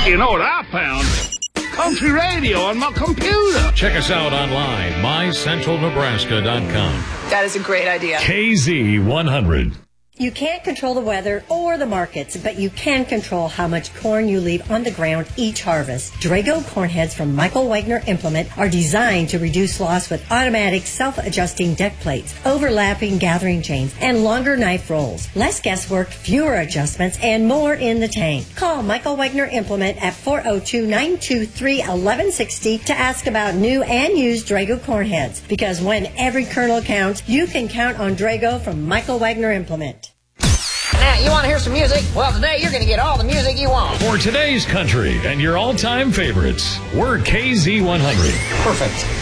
You know what I found? Country radio on my computer. Check us out online, mycentralnebraska.com. That is a great idea. KZ100. You can't control the weather or the markets, but you can control how much corn you leave on the ground each harvest. Drago corn heads from Michael Wagner Implement are designed to reduce loss with automatic self-adjusting deck plates, overlapping gathering chains, and longer knife rolls. Less guesswork, fewer adjustments, and more in the tank. Call Michael Wagner Implement at 402-923-1160 to ask about new and used Drago corn heads. Because when every kernel counts, you can count on Drago from Michael Wagner Implement. Now, you want to hear some music? Well, today you're going to get all the music you want. For today's country and your all-time favorites, we're KZ100. Perfect.